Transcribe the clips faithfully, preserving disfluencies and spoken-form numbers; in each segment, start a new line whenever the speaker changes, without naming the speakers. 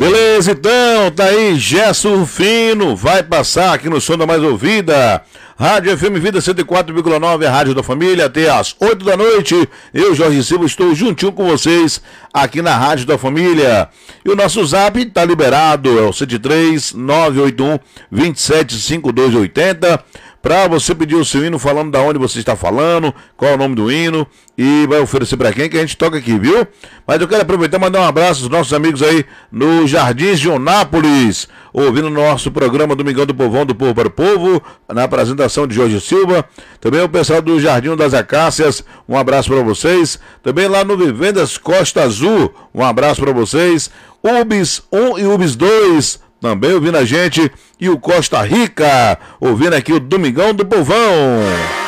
Beleza, então, tá aí, Gesso Fino, vai passar aqui no Som da Mais Ouvida. Rádio F M Vida cento e quatro vírgula nove, a Rádio da Família, até às oito da noite. Eu, Jorge Silva, estou juntinho com vocês aqui na Rádio da Família. E o nosso zap tá liberado, é o sete três nove oito um, dois sete cinco dois oito zero. Para você pedir o seu hino falando da onde você está falando, qual é o nome do hino e vai oferecer para quem que a gente toca aqui, viu? Mas eu quero aproveitar e mandar um abraço aos nossos amigos aí no Jardins de Onápolis, ouvindo o nosso programa Domingão do Povão, do Povo para o Povo, na apresentação de Jorge Silva. Também o pessoal do Jardim das Acácias, um abraço para vocês. Também lá no Vivendas Costa Azul, um abraço para vocês. Ubis um e Ubis dois, também ouvindo a gente, e o Costa Rica, ouvindo aqui o Domingão do Povão.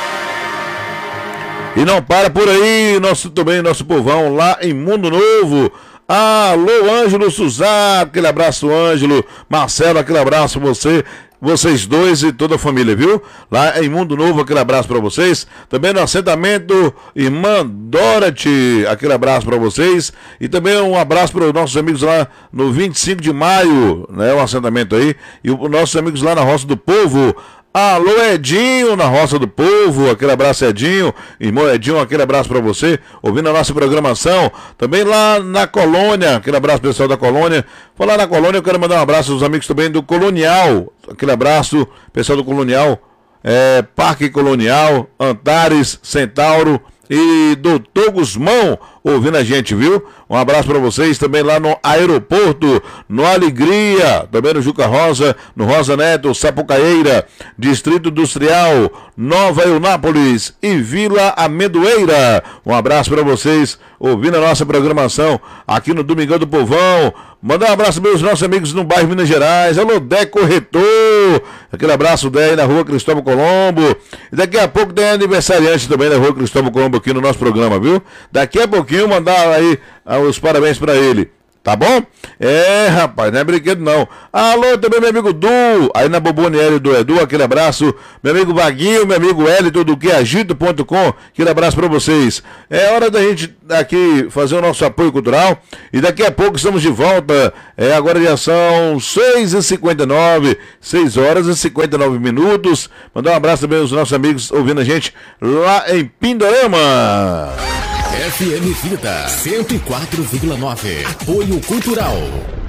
E não para por aí, nosso, também nosso povão lá em Mundo Novo. Alô, Ângelo Suzá, aquele abraço, Ângelo. Marcelo, aquele abraço você, vocês dois e toda a família, viu? Lá em Mundo Novo, aquele abraço pra vocês. Também no assentamento Irmã Dorothy, aquele abraço pra vocês. E também um abraço para os nossos amigos lá no vinte e cinco de maio, né? O assentamento aí. E os nossos amigos lá na Roça do Povo. Alô, Edinho, na Roça do Povo, aquele abraço, Edinho. Irmão Edinho, aquele abraço pra você, ouvindo a nossa programação. Também lá na Colônia, aquele abraço pessoal da Colônia. Falar na Colônia, eu quero mandar um abraço aos amigos também do Colonial, aquele abraço, pessoal do Colonial, é, Parque Colonial, Antares, Centauro e Doutor Guzmão, ouvindo a gente, viu? Um abraço para vocês também lá no aeroporto, no Alegria, também no Juca Rosa, no Rosa Neto, Sapucaeira, Distrito Industrial, Nova Eunápolis e Vila Amendoeira. Um abraço para vocês, ouvindo a nossa programação aqui no Domingão do Povão. Mandar um abraço para meus nossos amigos no bairro Minas Gerais. Alô, Dé Corretor. Aquele abraço, Dé, na rua Cristóvão Colombo. E daqui a pouco tem aniversariante também na rua Cristóvão Colombo aqui no nosso programa, viu? Daqui a pouquinho mandar aí ah, os parabéns para ele. Tá bom? É, rapaz, não é brinquedo não. Alô, também meu amigo Du, aí na Bobonieri do Edu, aquele abraço. Meu amigo Vaguinho, meu amigo Elito do que agito ponto com, aquele abraço pra vocês. É hora da gente aqui fazer o nosso apoio cultural. E daqui a pouco estamos de volta. É, agora já são seis e cinquenta e nove, seis horas e cinquenta e nove minutos. Mandar um abraço também aos nossos amigos ouvindo a gente lá em Pindorama.
F M Vida cento e quatro vírgula nove. Apoio Cultural.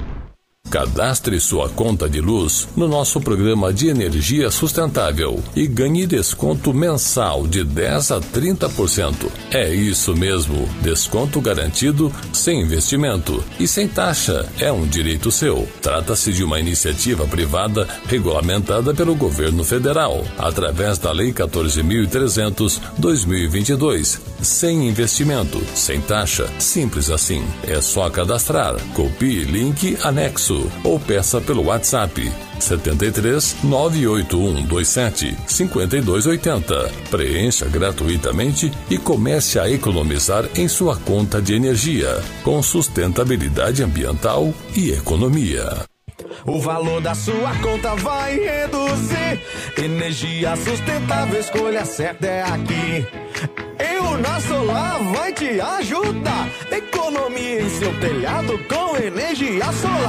Cadastre sua conta de luz no nosso programa de energia sustentável e ganhe desconto mensal de dez a trinta por cento. É isso mesmo, desconto garantido, sem investimento e sem taxa. É um direito seu. Trata-se de uma iniciativa privada regulamentada pelo governo federal, através da Lei quatorze mil e trezentos barra dois mil e vinte e dois. Sem investimento, sem taxa, simples assim. É só cadastrar. Copie link anexo ou peça pelo WhatsApp setenta e três, nove oito um dois sete, cinco dois oito zero. Preencha gratuitamente e comece a economizar em sua conta de energia, com sustentabilidade ambiental e economia.
O valor da sua conta vai reduzir. Energia sustentável, escolha certa é aqui. E o Na Solar vai te ajudar. Economia em seu telhado com energia solar.